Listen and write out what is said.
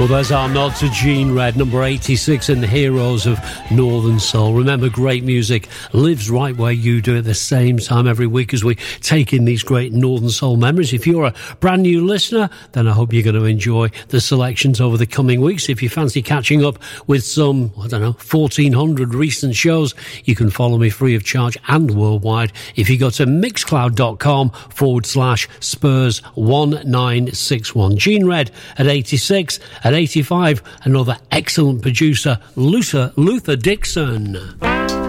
Well, there's our nod to Gene Red, number 86 in the Heroes of Northern Soul. Remember, great music lives right where you do at the same time every week as we take in these great Northern Soul memories. If you're a brand new listener, then I hope you're going to enjoy the selections over the coming weeks. If you fancy catching up with some, 1,400 recent shows, you can follow me free of charge and worldwide if you go to mixcloud.com/Spurs1961. Gene Red at 86. At 85, another excellent producer, Luther Dixon.